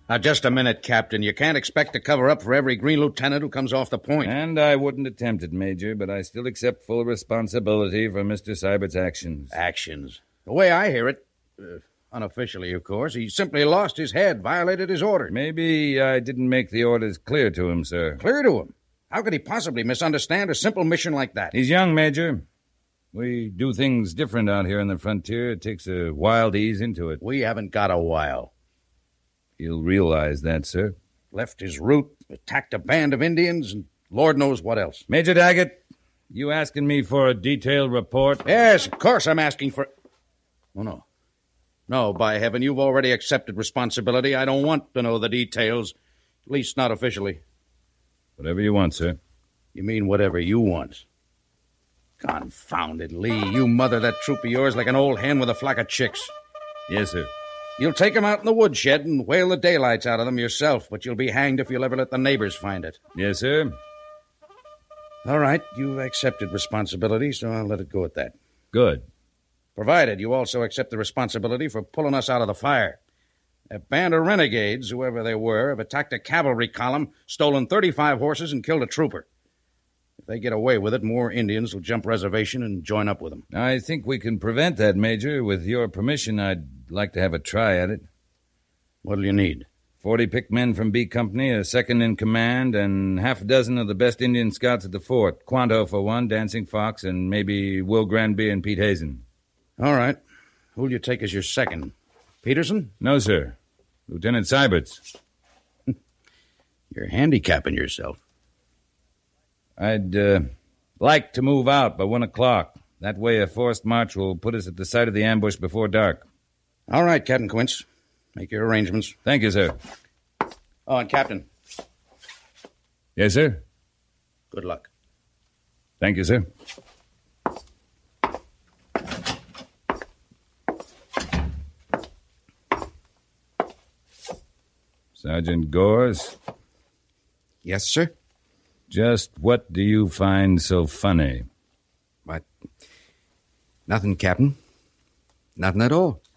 Now, just a minute, Captain. You can't expect to cover up for every green lieutenant who comes off the point. And I wouldn't attempt it, Major, but I still accept full responsibility for Mr. Seibert's actions. Actions? The way I hear it, unofficially, of course, he simply lost his head, violated his orders. Maybe I didn't make the orders clear to him, sir. Clear to him? How could he possibly misunderstand a simple mission like that? He's young, Major. We do things different out here on the frontier. It takes a while to ease into it. We haven't got a while. He'll realize that, sir. Left his route, attacked a band of Indians, and Lord knows what else. Major Daggett, you asking me for a detailed report? Yes, of course I'm asking for... Oh, no. No, by heaven, you've already accepted responsibility. I don't want to know the details, at least not officially. Whatever you want, sir. You mean whatever you want? Confounded Lee, you mother that troop of yours like an old hen with a flock of chicks. Yes, sir. You'll take them out in the woodshed and whale the daylights out of them yourself, but you'll be hanged if you'll ever let the neighbors find it. Yes, sir. All right, you've accepted responsibility, so I'll let it go at that. Good. Provided you also accept the responsibility for pulling us out of the fire. A band of renegades, whoever they were, have attacked a cavalry column, stolen 35 horses, and killed a trooper. If they get away with it, more Indians will jump reservation and join up with them. I think we can prevent that, Major. With your permission, I'd like to have a try at it. What'll you need? 40 picked men from B Company, a second in command, and half a dozen of the best Indian scouts at the fort. Quanto for one, Dancing Fox, and maybe Will Granby and Pete Hazen. All right. Who'll you take as your second? Peterson? No, sir. Lieutenant Seiberts. You're handicapping yourself. I'd like to move out by 1 o'clock. That way a forced march will put us at the site of the ambush before dark. All right, Captain Quince. Make your arrangements. Thank you, sir. Oh, and Captain. Yes, sir? Good luck. Thank you, sir. Sergeant Gores? Yes, sir? Just what do you find so funny? What? Nothing, Captain. Nothing at all.